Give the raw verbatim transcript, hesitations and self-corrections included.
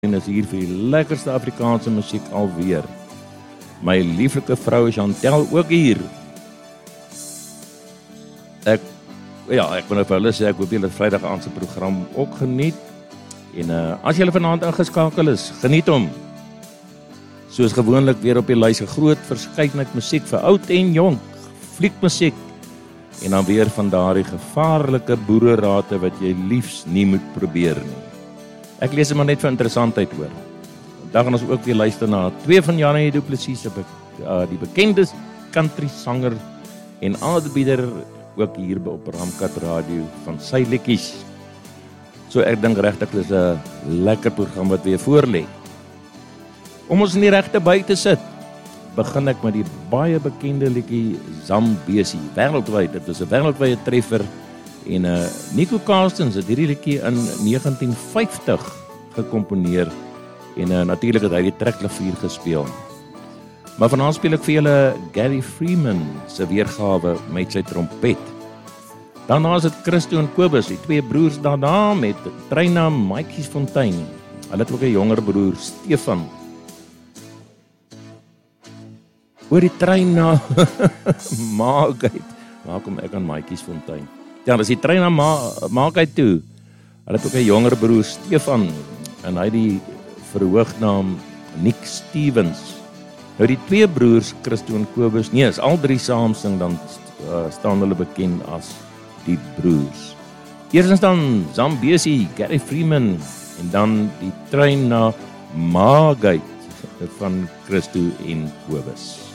en is hier vir die lekkerste Afrikaanse musiek alweer. My lieflike vrou Chantel ook hier. Ek, ja, ek wil nou vir hulle sê, ek hoop julle het Vrydag aand se program ook geniet. En uh, as julle vanaand ingeskakel is, geniet hom. Soos gewoonlik weer op die lys 'n groot verskeidenheid musiek vir oud en jonk, fliekmusiek. En dan weer van daardie gevaarlike boererate wat jy liefs nie moet probeer nie. Ek lees dit maar net vir interessantheid hoor. Dan gaan ons ook weer luister na twee van Janie Du Plessis, uh, die bekende country sanger en aanbieder ook hier by op Ramkat Radio van sy liedjies. So ek dink regtig dis 'n lekker program wat weer voorlê. Om ons in die regte by te sit, begin ek met die baie bekende liedjie Zambesi, wêreldwyd. Dit was 'n wêreldwye treffer en uh, Nico Carstens het hierdie liedjie in negentien vyftig gekomponeer en uh, natuurlik het hy die trekklavier gespeel. Maar vanaand speel ek vir julle Gary Freeman se weergawe met sy trompet. Daarna is dit Christo en Kobus, die twee broers daarna met treinnaam Maatjiesfontein. Hulle het ook 'n jonger broer, Stefan. Oor die treinnaam Maagheid. Waar kom ek aan Maatjiesfontein? Ja, dis die treinnaam Ma Maagheid toe. Hulle het ook 'n jonger broer, Stefan, en hy die verhoognaam Nick Stevens. Nou die twee broers, Christo en Kobus, nee, as al drie saam sing, dan uh, staan hulle bekend as die broers. Eerstens dan Zambesi, Gary Freeman, en dan die trein na Maagheid van Christo en Kobus.